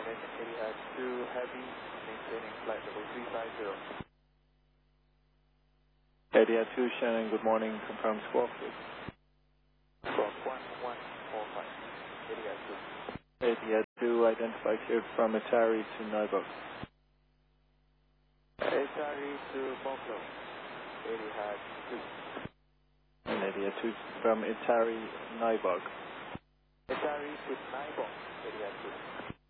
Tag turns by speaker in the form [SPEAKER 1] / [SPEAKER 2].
[SPEAKER 1] Etihad 2 Heavy, maintaining flight level 350.
[SPEAKER 2] Etihad 2 Shannon, good morning, confirm squawk please.
[SPEAKER 1] Squawk 1145, Etihad 2.
[SPEAKER 2] Etihad 2 identified here from Atari to Nyborg.
[SPEAKER 1] Atari to Buffalo, Etihad 2.
[SPEAKER 2] And Etihad 2 from Atari Nyborg.
[SPEAKER 1] Atari to Nyborg, Etihad 2.